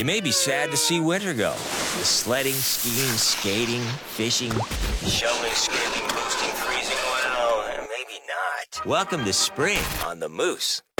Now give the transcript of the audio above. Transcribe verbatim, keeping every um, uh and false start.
You may be sad to see winter go. The sledding, skiing, skating, fishing, shoveling, scraping, boosting, freezing, well, maybe not. Welcome to spring on the Moose.